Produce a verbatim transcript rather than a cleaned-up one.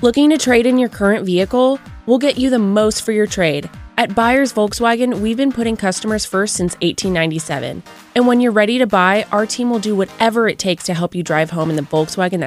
Looking to trade in your current vehicle? We'll get you the most for your trade. At Buyers Volkswagen, we've been putting customers first since eighteen ninety-seven. And when you're ready to buy, our team will do whatever it takes to help you drive home in the Volkswagen